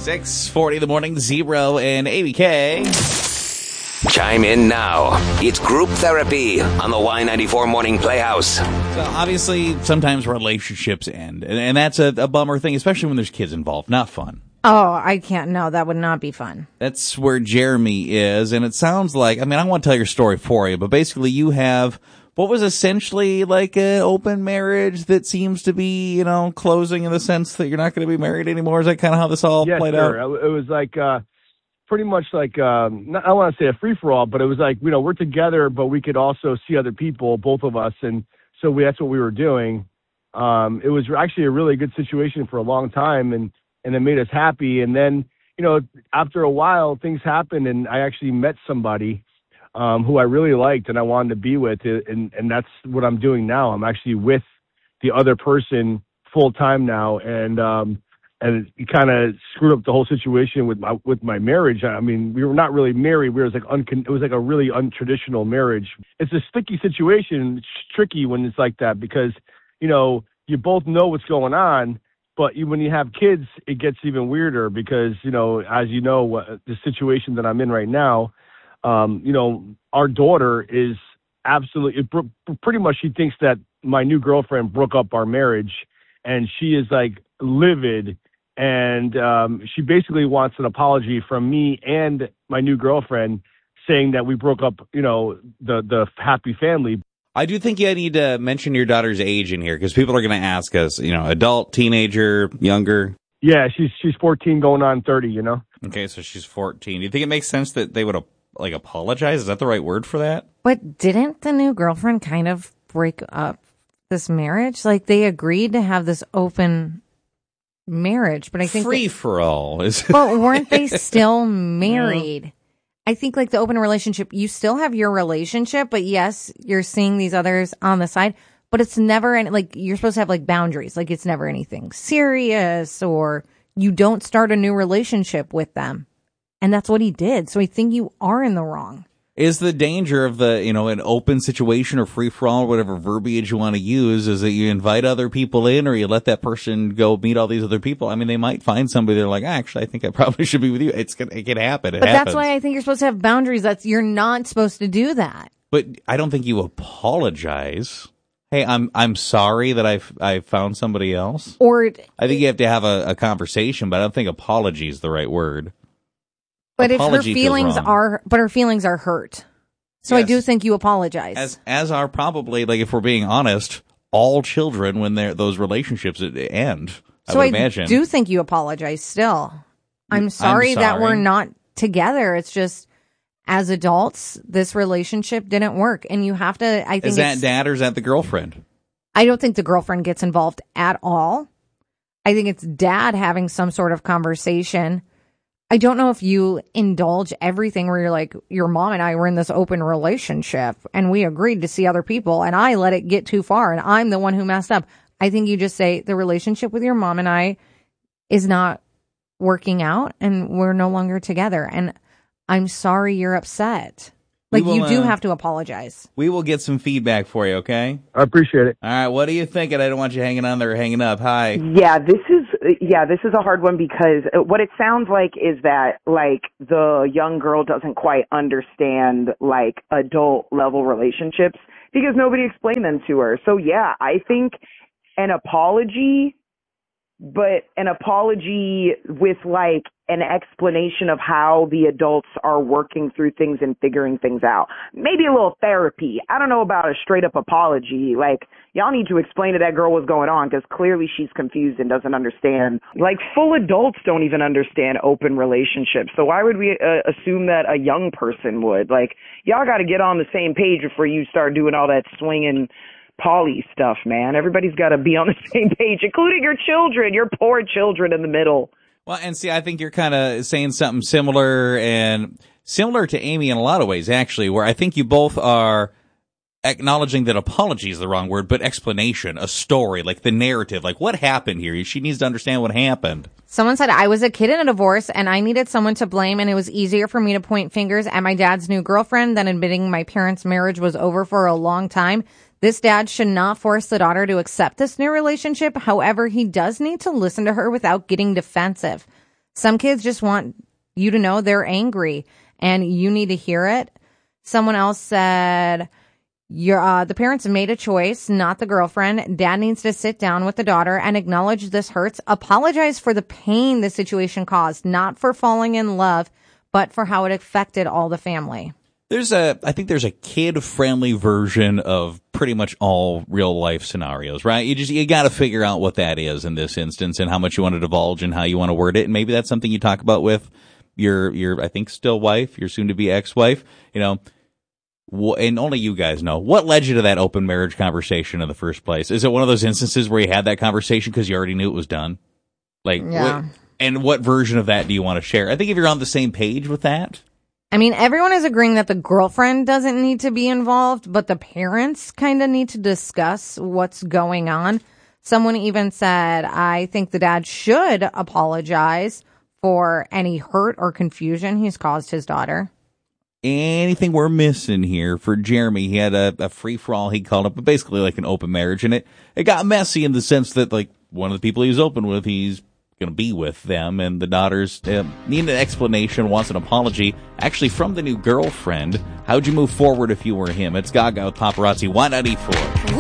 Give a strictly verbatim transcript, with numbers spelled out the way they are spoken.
six forty in the morning, Zero and A B K. Chime in now. It's Group Therapy on the Y ninety-four Morning Playhouse. So obviously, sometimes relationships end, and, and that's a, a bummer thing, especially when there's kids involved. Not fun. Oh, I can't. No, that would not be fun. That's where Jeremy is, and it sounds like, I mean, I want to tell your story for you, but basically you have what was essentially like an open marriage that seems to be, you know, closing in the sense that you're not going to be married anymore. Is that kind of how this all yes, played sir. out? It was like uh, pretty much like, um, not, I don't want to say a free-for-all, but it was like, you know, we're together, but we could also see other people, both of us, and so we, that's what we were doing. Um, it was actually a really good situation for a long time, and and it made us happy. And then, you know, after a while, things happened, and I actually met somebody um, who I really liked and I wanted to be with, and, and that's what I'm doing now. I'm actually with the other person full time now, and um, and it kind of screwed up the whole situation with my with my marriage. I mean, we were not really married. We were like uncon- it was like a really untraditional marriage. It's a sticky situation. It's tricky when it's like that because, you know, you both know what's going on. But you, when you have kids, it gets even weirder because, you know, as you know, what, the situation that I'm in right now, um, you know, our daughter is absolutely, pretty much she thinks that my new girlfriend broke up our marriage, and she is like livid, and um, she basically wants an apology from me and my new girlfriend saying that we broke up, you know, the, the happy family. I do think you need to mention your daughter's age in here because people are going to ask us, you know, adult, teenager, younger. Yeah, she's she's fourteen going on thirty, you know. Okay, so she's fourteen. Do you think it makes sense that they would, like, apologize? Is that the right word for that? But didn't the new girlfriend kind of break up this marriage? Like, they agreed to have this open marriage, but I think... Free that, for all. Is but weren't they still married? Yeah. I think like the open relationship, you still have your relationship, but yes, you're seeing these others on the side, but it's never any, like you're supposed to have like boundaries. Like it's never anything serious or you don't start a new relationship with them. And that's what he did. So I think you are in the wrong. Is the danger of the, you know, an open situation or free for all, whatever verbiage you want to use, is that you invite other people in or you let that person go meet all these other people? I mean, they might find somebody they're like, actually, I think I probably should be with you. It's gonna, it can happen. It but happens. That's why I think you're supposed to have boundaries. That's, you're not supposed to do that. But I don't think you apologize. Hey, I'm, I'm sorry that I I found somebody else. Or I think you have to have a, a conversation, but I don't think apology is the right word. But Apology if her feelings are, but her feelings are hurt. So yes. I do think you apologize. As as are probably, like, if we're being honest, all children when they're those relationships end. I so would I imagine. do think you apologize still. I'm sorry, I'm sorry that we're not together. It's just as adults, this relationship didn't work, and you have to. I think is that dad or is that the girlfriend? I don't think the girlfriend gets involved at all. I think it's dad having some sort of conversation. I don't know if you indulge everything where you're like, your mom and I were in this open relationship and we agreed to see other people and I let it get too far and I'm the one who messed up. I think you just say the relationship with your mom and I is not working out and we're no longer together. And I'm sorry you're upset. Like, will, you do uh, have to apologize. We will get some feedback for you, okay? I appreciate it. All right, what are you thinking? I don't want you hanging on there or hanging up. Hi. Yeah, this is yeah, this is a hard one because what it sounds like is that, like, the young girl doesn't quite understand, like, adult level relationships because nobody explained them to her. So, yeah, I think an apology, but an apology with, like, an explanation of how the adults are working through things and figuring things out. Maybe a little therapy. I don't know about a straight up apology. Like, y'all need to explain to that girl what's going on because clearly she's confused and doesn't understand. Like, full adults don't even understand open relationships. So why would we uh, assume that a young person would? Like, y'all got to get on the same page before you start doing all that swinging poly stuff, man. Everybody's got to be on the same page, including your children, your poor children in the middle. Well, and see, I think you're kind of saying something similar and similar to Amy in a lot of ways, actually, where I think you both are acknowledging that apology is the wrong word, but explanation, a story, like the narrative, like what happened here. She needs to understand what happened. Someone said, I was a kid in a divorce and I needed someone to blame, and it was easier for me to point fingers at my dad's new girlfriend than admitting my parents' marriage was over for a long time. This dad should not force the daughter to accept this new relationship. However, he does need to listen to her without getting defensive. Some kids just want you to know they're angry and you need to hear it. Someone else said, Your, uh, the parents made a choice, not the girlfriend. Dad needs to sit down with the daughter and acknowledge this hurts. Apologize for the pain the situation caused, not for falling in love, but for how it affected all the family. There's a, I think there's a kid-friendly version of pretty much all real-life scenarios, right? You just, you gotta figure out what that is in this instance and how much you want to divulge and how you want to word it. And maybe that's something you talk about with your, your, I think still wife, your soon-to-be ex-wife, you know. And only you guys know. What led you to that open marriage conversation in the first place? Is it one of those instances where you had that conversation because you already knew it was done? Like, yeah. What, and what version of that do you want to share? I think if you're on the same page with that. I mean, everyone is agreeing that the girlfriend doesn't need to be involved, but the parents kind of need to discuss what's going on. Someone even said, I think the dad should apologize for any hurt or confusion he's caused his daughter. Anything we're missing here for Jeremy? He had a, a free-for-all, he called it, but basically like an open marriage, and it, it got messy in the sense that, like, one of the people he was open with, he's going to be with them, and the daughters uh, need an explanation, wants an apology, actually from the new girlfriend. How'd you move forward if you were him? It's Gaga with Paparazzi, Y ninety-four.